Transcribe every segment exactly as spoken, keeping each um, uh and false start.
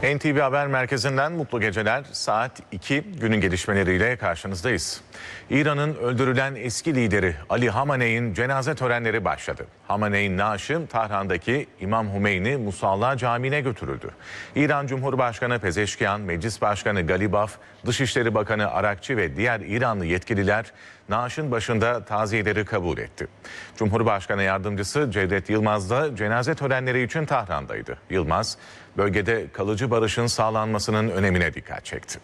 N T V Haber Merkezi'nden mutlu geceler. Saat iki, günün gelişmeleriyle karşınızdayız. İran'ın öldürülen eski lideri Ali Hamenei'nin cenaze törenleri başladı. Hamenei'nin naaşı Tahran'daki İmam Hümeyni Musalla Camii'ne götürüldü. İran Cumhurbaşkanı Pezeşkiyan, Meclis Başkanı Galibaf, Dışişleri Bakanı Arakçi ve diğer İranlı yetkililer naaşın başında taziyeleri kabul etti. Cumhurbaşkanı Yardımcısı Cevdet Yılmaz da cenaze törenleri için Tahran'daydı. Yılmaz, bölgede kalıcı barışın sağlanmasının önemine dikkat çekti.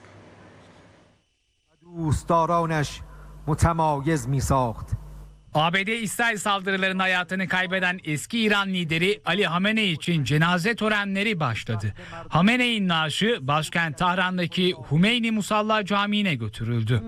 A B D-İsrail saldırılarında hayatını kaybeden eski İran lideri Ali Hamenei için cenaze törenleri başladı. Hamenei'nin naaşı başkent Tahran'daki Hümeyni Musalla Camii'ne götürüldü.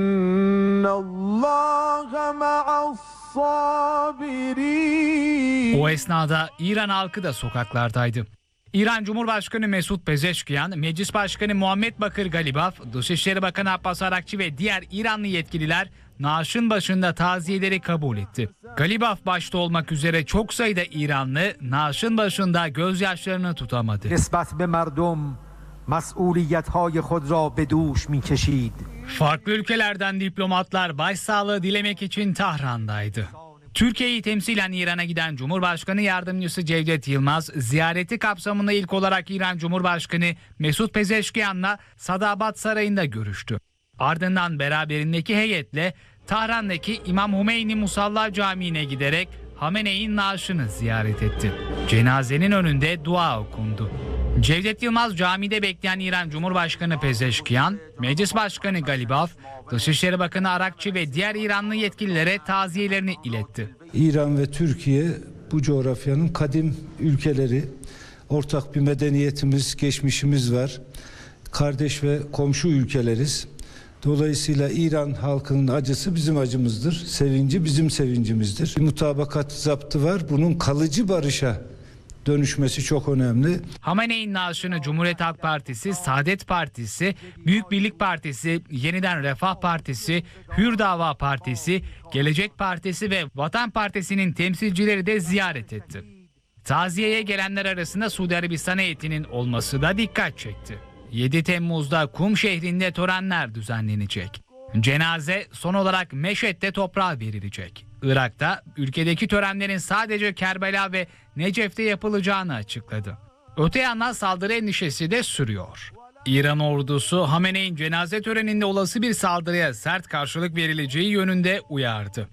O esnada İran halkı da sokaklardaydı. İran Cumhurbaşkanı Mesut Pezeşkiyan, Meclis Başkanı Muhammed Bakır Galibaf, Dışişleri Bakanı Abbas Arakçi ve diğer İranlı yetkililer naaşın başında taziyeleri kabul etti. Galibaf başta olmak üzere çok sayıda İranlı naaşın başında gözyaşlarını tutamadı. Farklı ülkelerden diplomatlar başsağlığı dilemek için Tahran'daydı. Türkiye'yi temsilen İran'a giden Cumhurbaşkanı Yardımcısı Cevdet Yılmaz, ziyareti kapsamında ilk olarak İran Cumhurbaşkanı Mesut Pezeşkiyan'la Sadabat Sarayı'nda görüştü. Ardından beraberindeki heyetle Tahran'daki İmam Hümeyni Musalla Camii'ne giderek Hamenei'nin naaşını ziyaret etti. Cenazenin önünde dua okundu. Cevdet Yılmaz camide bekleyen İran Cumhurbaşkanı Pezeşkiyan, Meclis Başkanı Galibaf, Dışişleri Bakanı Arakçi ve diğer İranlı yetkililere taziyelerini iletti. İran ve Türkiye bu coğrafyanın kadim ülkeleri, ortak bir medeniyetimiz, geçmişimiz var. Kardeş ve komşu ülkeleriz. Dolayısıyla İran halkının acısı bizim acımızdır, sevinci bizim sevincimizdir. Bir mutabakat zaptı var, bunun kalıcı barışa dönüşmesi çok önemli. Hamenei'nin naaşını Cumhuriyet Halk Partisi, Saadet Partisi, Büyük Birlik Partisi, Yeniden Refah Partisi, Hür Dava Partisi, Gelecek Partisi ve Vatan Partisi'nin temsilcileri de ziyaret etti. Taziyeye gelenler arasında Suudi Arabistan heyetinin olması da dikkat çekti. yedi Temmuz'da Kum şehrinde törenler düzenlenecek. Cenaze son olarak Meşhed'de toprağa verilecek. Irak'ta ülkedeki törenlerin sadece Kerbela ve Necef'te yapılacağını açıkladı. Öte yandan saldırı endişesi de sürüyor. İran ordusu Hamenei'nin cenaze töreninde olası bir saldırıya sert karşılık verileceği yönünde uyardı.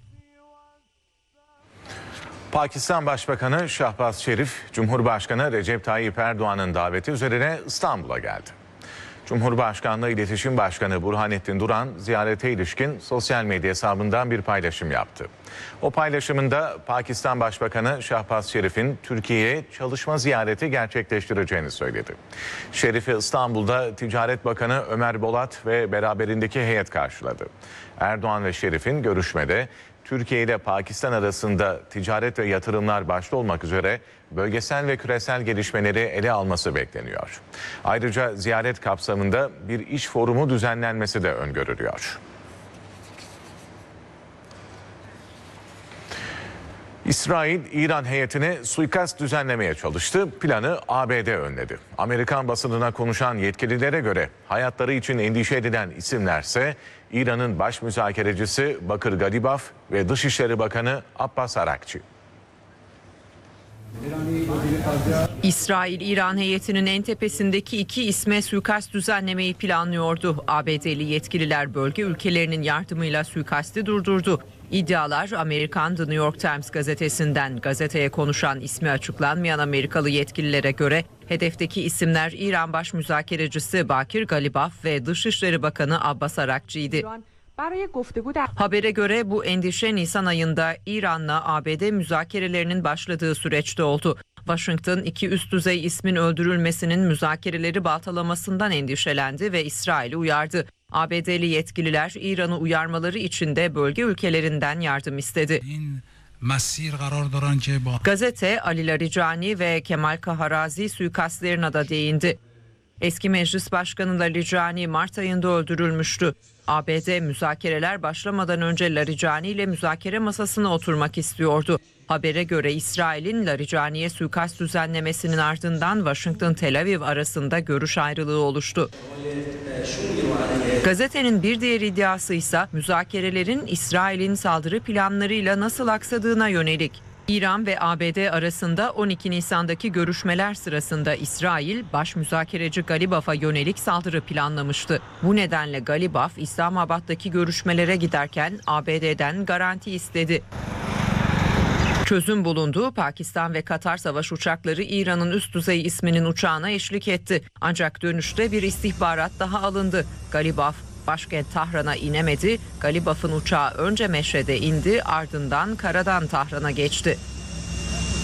Pakistan Başbakanı Şahbaz Şerif, Cumhurbaşkanı Recep Tayyip Erdoğan'ın daveti üzerine İstanbul'a geldi. Cumhurbaşkanlığı İletişim Başkanı Burhanettin Duran ziyarete ilişkin sosyal medya hesabından bir paylaşım yaptı. O paylaşımında Pakistan Başbakanı Şahbaz Şerif'in Türkiye'ye çalışma ziyareti gerçekleştireceğini söyledi. Şerif'i İstanbul'da Ticaret Bakanı Ömer Bolat ve beraberindeki heyet karşıladı. Erdoğan ve Şerif'in görüşmede Türkiye ile Pakistan arasında ticaret ve yatırımlar başta olmak üzere bölgesel ve küresel gelişmeleri ele alması bekleniyor. Ayrıca ziyaret kapsamında bir iş forumu düzenlenmesi de öngörülüyor. İsrail, İran heyetine suikast düzenlemeye çalıştı. Planı A B D önledi. Amerikan basınına konuşan yetkililere göre hayatları için endişe edilen isimlerse İran'ın baş müzakerecisi Bakır Galibaf ve Dışişleri Bakanı Abbas Arakçi. İsrail, İran heyetinin en tepesindeki iki isme suikast düzenlemeyi planlıyordu. A B D'li yetkililer bölge ülkelerinin yardımıyla suikasti durdurdu. İddialar Amerikan The New York Times gazetesinden. Gazeteye konuşan ismi açıklanmayan Amerikalı yetkililere göre hedefteki isimler İran baş müzakerecisi Bakir Galibaf ve Dışişleri Bakanı Abbas Arakçi'ydi. Habere göre bu endişe Nisan ayında İran'la A B D müzakerelerinin başladığı süreçte oldu. Washington iki üst düzey ismin öldürülmesinin müzakereleri baltalamasından endişelendi ve İsrail'i uyardı. A B D'li yetkililer İran'ı uyarmaları için de bölge ülkelerinden yardım istedi. Gazete Ali Larijani ve Kemal Kaharazi suikastlerine de değindi. Eski Meclis Başkanı Larijani Mart ayında öldürülmüştü. A B D müzakereler başlamadan önce Larijani ile müzakere masasına oturmak istiyordu. Habere göre İsrail'in Larijani'ye suikast düzenlemesinin ardından Washington-Tel Aviv arasında görüş ayrılığı oluştu. Gazetenin bir diğer iddiası ise müzakerelerin İsrail'in saldırı planlarıyla nasıl aksadığına yönelik. İran ve A B D arasında on iki Nisan'daki görüşmeler sırasında İsrail, baş müzakereci Galibaf'a yönelik saldırı planlamıştı. Bu nedenle Galibaf, İslamabad'daki görüşmelere giderken A B D'den garanti istedi. Çözüm bulundu. Pakistan ve Katar savaş uçakları İran'ın üst düzey isminin uçağına eşlik etti. Ancak dönüşte bir istihbarat daha alındı. Galibaf başkent Tahran'a inemedi. Galibaf'ın uçağı önce Meşhed'e indi, ardından karadan Tahran'a geçti.